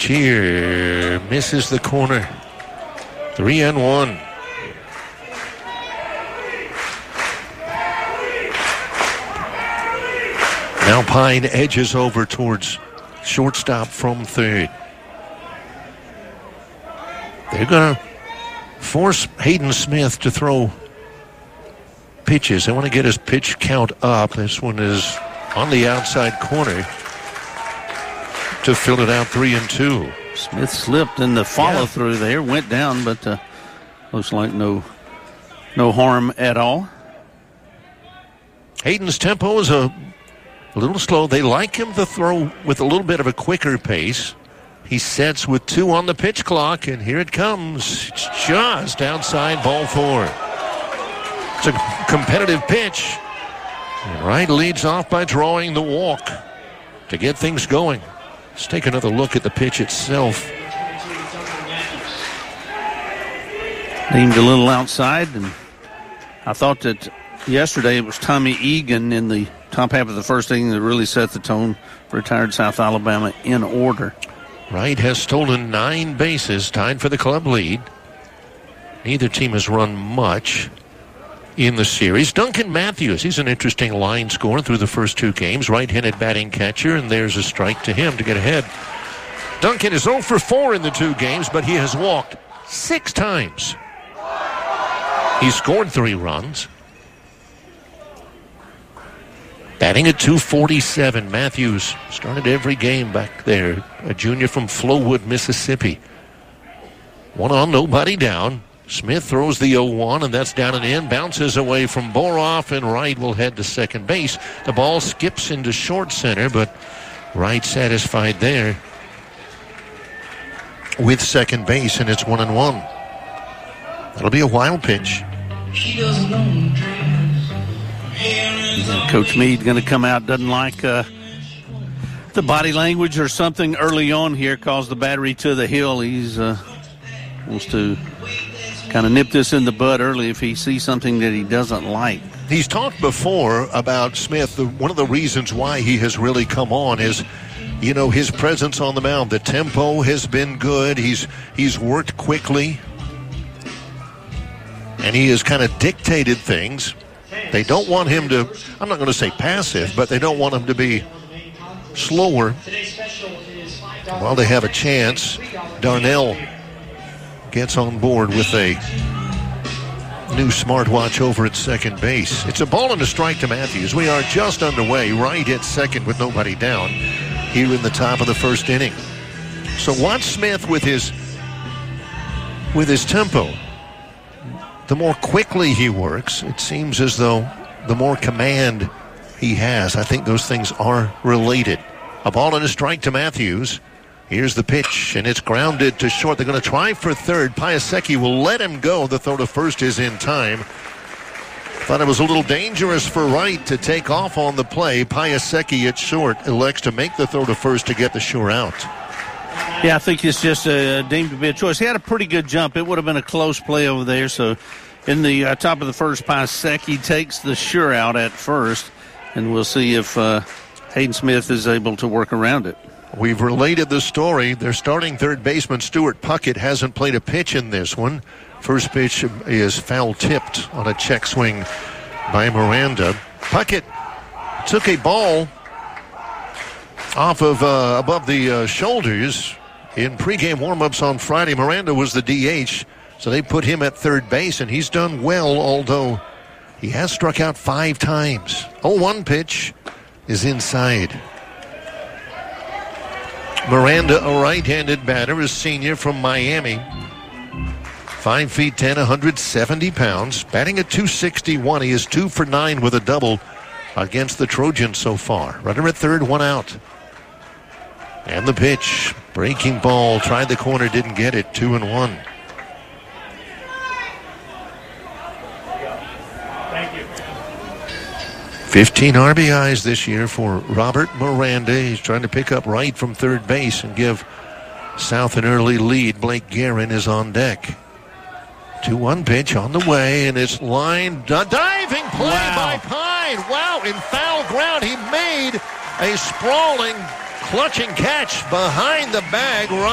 pitch here. Misses the corner. 3-1. Now Pine edges over towards shortstop from third. They're going to force Hayden Smith to throw pitches. They want to get his pitch count up. This one is on the outside corner to fill it out 3-2. Smith slipped in the follow-through there, went down, but looks like no harm at all. Hayden's tempo is a little slow. They like him to throw with a little bit of a quicker pace. He sets with 2 on the pitch clock, and here it comes. It's just outside, ball 4. It's a competitive pitch. And Wright leads off by drawing the walk to get things going. Let's take another look at the pitch itself. Aimed a little outside, and I thought that yesterday it was Tommy Egan in the top half of the first inning that really set the tone for retired South Alabama in order. Wright has stolen 9 bases, tied for the club lead. Neither team has run much in the series. Duncan Matthews, he's an interesting line scorer through the first 2 games. Right-handed batting catcher, and there's a strike to him to get ahead. Duncan is 0 for 4 in the 2 games, but he has walked 6 times. He scored 3 runs. Batting at .247, Matthews started every game back there. A junior from Flowood, Mississippi. 1 on, nobody down. Smith throws the 0-1, and that's down and in. Bounces away from Boroff, and Wright will head to second base. The ball skips into short center, but Wright satisfied there with second base, and it's 1-1. That'll be a wild pitch. Coach Meade going to come out, doesn't like the body language or something early on here, calls the battery to the hill. He's wants to kind of nip this in the bud early if he sees something that he doesn't like. He's talked before about Smith. One of the reasons why he has really come on is, you know, his presence on the mound. The tempo has been good. He's worked quickly, and he has kind of dictated things. They don't want him to, I'm not going to say passive, but they don't want him to be slower. While they have a chance, Darnell gets on board with a new smartwatch over at second base. It's a ball and a strike to Matthews. We are just underway. Wright at second with nobody down here in the top of the first inning. So watch Smith with his tempo. The more quickly he works, it seems as though the more command he has. I think those things are related. A ball and a strike to Matthews. Here's the pitch, and it's grounded to short. They're going to try for third. Piasecki will let him go. The throw to first is in time. Thought it was a little dangerous for Wright to take off on the play. Piasecki at short elects to make the throw to first to get the sure out. Yeah, I think it's just deemed to be a choice. He had a pretty good jump. It would have been a close play over there. So in the top of the first, Piasecki takes the sure out at first, and we'll see if Hayden Smith is able to work around it. We've related the story. Their starting third baseman, Stuart Puckett, hasn't played a pitch in this one. First pitch is foul-tipped on a check swing by Miranda. Puckett took a ball off of above the shoulders in pregame warm-ups on Friday. Miranda was the DH, so they put him at third base, and he's done well, although he has struck out 5 times. 0-1 pitch is inside. Miranda, a right-handed batter, is senior from Miami. 5'10", 170 pounds. Batting at .261. He is 2 for 9 with a double against the Trojans so far. Runner at third, 1 out. And the pitch. Breaking ball. Tried the corner, didn't get it. 2-1. 15 RBIs this year for Robert Miranda. He's trying to pick up Wright from third base and give South an early lead. Blake Guerin is on deck. 2-1 pitch on the way, and it's lined. Diving play by Pine. Wow, in foul ground, he made a sprawling, clutching catch behind the bag.